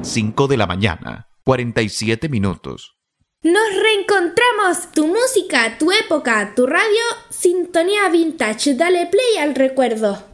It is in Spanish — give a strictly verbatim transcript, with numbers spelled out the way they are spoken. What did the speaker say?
cinco de la mañana, cuarenta y siete minutos. Nos reencontramos. Tu música, tu época, tu radio, Sintonía Vintage. Dale play al recuerdo.